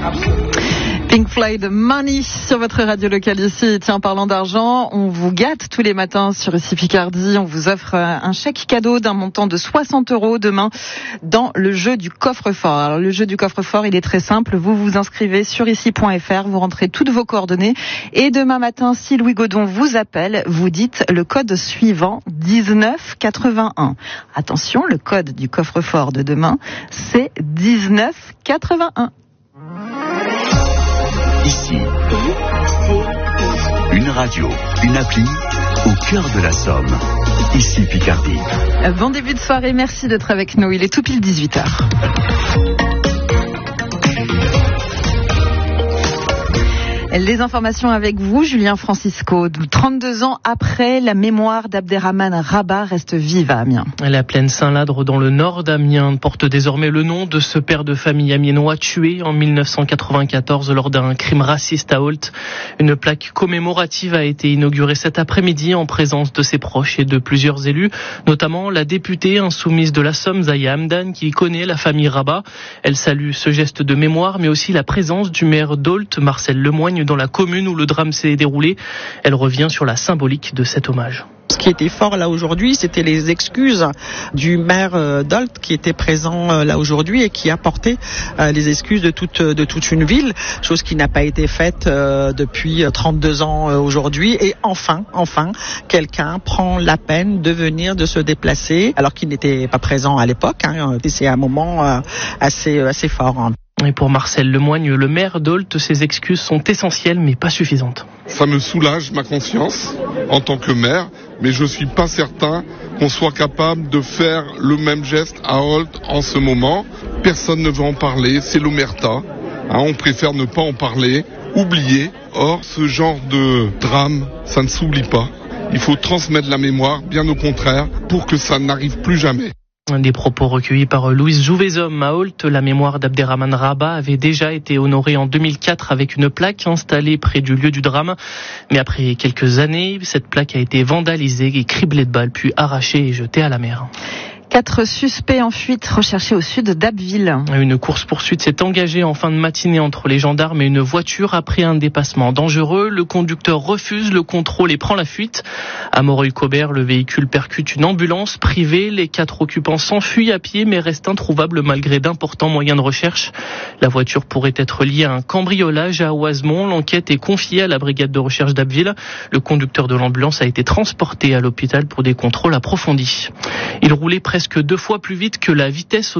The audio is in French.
Pink Floyd, Money sur votre radio locale ici. Tiens, parlant d'argent, on vous gâte tous les matins sur ici Picardie. On vous offre un chèque cadeau d'un montant de 60 € demain dans le jeu du coffre-fort. Alors, le jeu du coffre-fort, il est très simple. Vous vous inscrivez sur ici.fr, vous rentrez toutes vos coordonnées et demain matin, si Louis Godon vous appelle, vous dites le code suivant, 1981. Attention, le code du coffre-fort de demain, c'est 1981. Ici, une radio, une appli, au cœur de la Somme. Ici Picardie. Bon début de soirée, merci d'être avec nous. Il est tout pile 18h. Les informations avec vous, Julien Francisco. 32 ans après, la mémoire d'Abderrahmane Rabat reste vive à Amiens. La plaine Saint-Ladre, dans le nord d'Amiens, porte désormais le nom de ce père de famille amiénois tué en 1994 lors d'un crime raciste à Holt. Une plaque commémorative a été inaugurée cet après-midi en présence de ses proches et de plusieurs élus, notamment la députée insoumise de la Somme, Zaya Hamdan, qui connaît la famille Rabat. Elle salue ce geste de mémoire, mais aussi la présence du maire d'Holt, Marcel Lemoigne, dans la commune où le drame s'est déroulé. Elle revient sur la symbolique de cet hommage. Ce qui était fort là aujourd'hui, c'était les excuses du maire d'Holt qui était présent là aujourd'hui et qui apportait les excuses de toute une ville, chose qui n'a pas été faite depuis 32 ans aujourd'hui. Et enfin, quelqu'un prend la peine de venir, de se déplacer, alors qu'il n'était pas présent à l'époque. C'est un moment assez fort. Et pour Marcel Lemoigne, le maire d'Holt, ses excuses sont essentielles mais pas suffisantes. Ça me soulage ma conscience en tant que maire, mais je suis pas certain qu'on soit capable de faire le même geste à Holt en ce moment. Personne ne veut en parler, c'est l'omerta. On préfère ne pas en parler, oublier. Or, ce genre de drame, ça ne s'oublie pas. Il faut transmettre la mémoire, bien au contraire, pour que ça n'arrive plus jamais. Des propos recueillis par Louise Jouvezhomme à Holt. La mémoire d'Abderrahmane Rabat avait déjà été honorée en 2004 avec une plaque installée près du lieu du drame. Mais après quelques années, cette plaque a été vandalisée et criblée de balles, puis arrachée et jetée à la mer. 4 suspects en fuite recherchés au sud d'Abbeville. Une course-poursuite s'est engagée en fin de matinée entre les gendarmes et une voiture après un dépassement dangereux. Le conducteur refuse le contrôle et prend la fuite. À Moreuil-Cobert, le véhicule percute une ambulance privée. Les 4 occupants s'enfuient à pied mais restent introuvables malgré d'importants moyens de recherche. La voiture pourrait être liée à un cambriolage à Oisemont. L'enquête est confiée à la brigade de recherche d'Abbeville. Le conducteur de l'ambulance a été transporté à l'hôpital pour des contrôles approfondis. Il roulait presque 2 fois plus vite que la vitesse